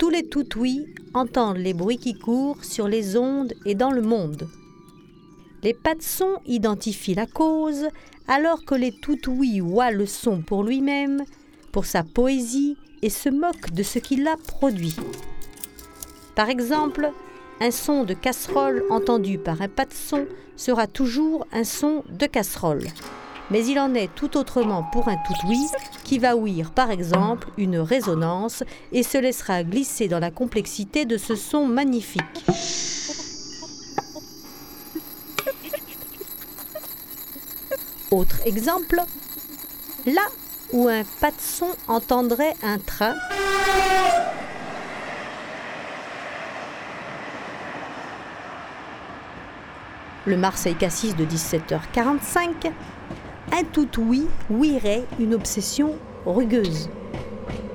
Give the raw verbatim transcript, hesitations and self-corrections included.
tous les toutouis entendent les bruits qui courent sur les ondes et dans le monde. Les patsons identifient la cause, alors que les toutouis voient le son pour lui-même, pour sa poésie, et se moquent de ce qui l'a produit. Par exemple, un son de casserole entendu par un patson sera toujours un son de casserole. Mais il en est tout autrement pour un toutouis qui va ouïr par exemple une résonance et se laissera glisser dans la complexité de ce son magnifique. Autre exemple, là où un patson entendrait un train, le Marseille-Cassis de dix-sept heures quarante-cinq, un toutouis ouïrait une obsession rugueuse.